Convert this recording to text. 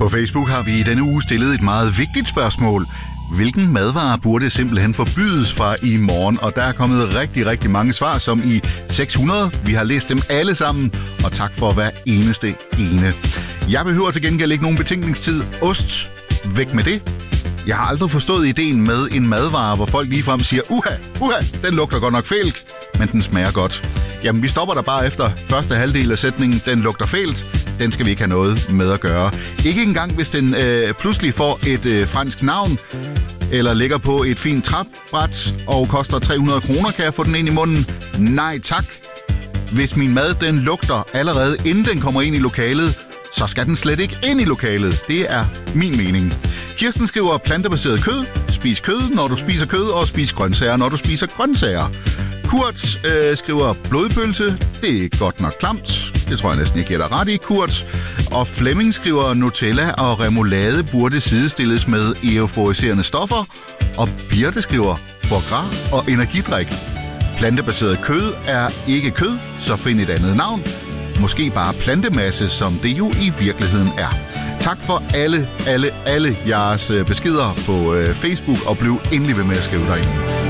På Facebook har vi i denne uge stillet et meget vigtigt spørgsmål. Hvilken madvare burde simpelthen forbydes fra i morgen? Og der er kommet rigtig, rigtig mange svar, som i 600. Vi har læst dem alle sammen, og tak for hver eneste ene. Jeg behøver til gengæld ikke nogen betænkningstid. Ost, væk med det. Jeg har aldrig forstået ideen med en madvare, hvor folk ligefrem siger, uha, den lugter godt nok fælt, men den smager godt. Jamen, vi stopper der bare efter første halvdel af sætningen, den lugter fælt. Den skal vi ikke have noget med at gøre. Ikke engang, hvis den pludselig får et fransk navn, eller ligger på et fint trapbræt og koster 300 kroner, kan jeg få den ind i munden? Nej tak. Hvis min mad den lugter allerede inden den kommer ind i lokalet, så skal den slet ikke ind i lokalet. Det er min mening. Kirsten skriver plantebaseret kød. Spis kød, når du spiser kød, og spis grøntsager, når du spiser grøntsager. Kurt skriver blodpølse. Det er godt nok klamt. Det tror jeg næsten ikke, jeg er ret i, Kurt. Og Flemming skriver Nutella og remoulade burde sidestilles med euforiserende stoffer. Og Birte skriver foie gras og energidrik. Plantebaseret kød er ikke kød, så find et andet navn. Måske bare plantemasse, som det jo i virkeligheden er. Tak for alle jeres beskeder på Facebook, og bliv endelig ved med at skrive derinde.